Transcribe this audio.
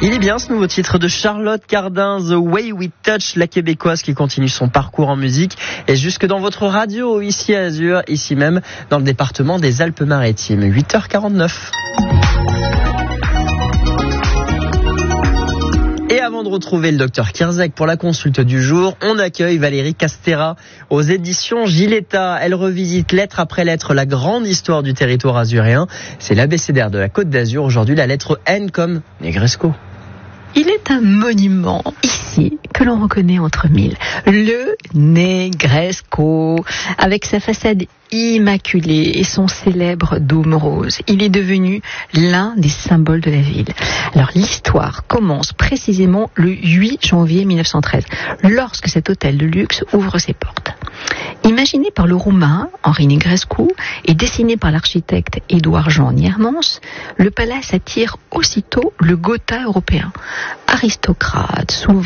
Il est bien ce nouveau titre de Charlotte Cardin, The Way We Touch, la québécoise qui continue son parcours en musique et jusque dans votre radio ici à Azur, ici même dans le département des Alpes-Maritimes. 8h49. Et avant de retrouver le docteur Kierzek pour la consulte du jour, on accueille Valérie Castera aux éditions Giletta. Elle revisite lettre après lettre la grande histoire du territoire azuréen. C'est l'abécédaire de la Côte d'Azur. Aujourd'hui, la lettre N comme Negresco. Il est un monument ici que l'on reconnaît entre mille. Le Negresco, avec sa façade immaculée et son célèbre dôme rose. Il est devenu l'un des symboles de la ville. Alors l'histoire commence précisément le 8 janvier 1913, lorsque cet hôtel de luxe ouvre ses portes. Imaginé par le Roumain Henri Negrescu et dessiné par l'architecte Édouard-Jean Niermans, le palace attire aussitôt le Gotha européen. Aristocrate, souverain,